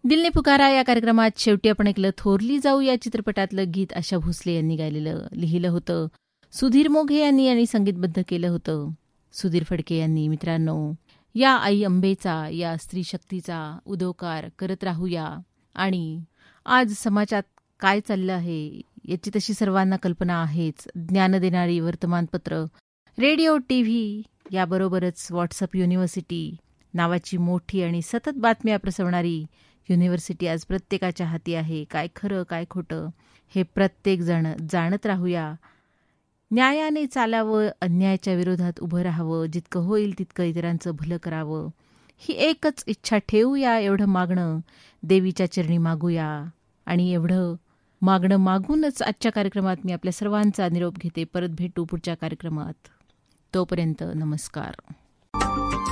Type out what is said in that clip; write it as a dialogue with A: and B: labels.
A: दिल ने पुकारा या कार्यक्रमात शेवटी आपण ऐकलं थोरली जाऊ या चित्रपटातलं गीत आशा भोसले यांनी गायलेलं. लिहिलं होतं सुधीर मोघे यांनी आणि संगीतबद्ध केलं होतं सुधीर फडके यांनी. मित्रांनो, या आई अंबेचा, या स्त्री शक्तीचा उदोकार करत राहूया. आणि आज समाजात काय चाललं आहे याची तशी सर्वांना कल्पना आहेच. ज्ञान देणारी वर्तमानपत्र, रेडिओ, टीव्ही याबरोबरच व्हॉट्सअप युनिव्हर्सिटी नावाची मोठी आणि सतत बातम्या प्रसवणारी युनिव्हर्सिटी आज प्रत्येकाच्या हाती आहे. काय खरं काय खोटं हे प्रत्येकजण जाणत राहूया. न्यायाने चालावं, अन्यायाच्या विरोधात उभं राहावं, जितकं होईल तितकं इतरांचं भलं करावं, ही एकच इच्छा ठेवूया. एवढं मागणं देवीच्या चरणी मागूया. आणि एवढं मागणं मागूनच आजच्या कार्यक्रमात मी आपल्या सर्वांचा निरोप घेते. परत भेटू पुढच्या कार्यक्रमात. तोपर्यंत नमस्कार.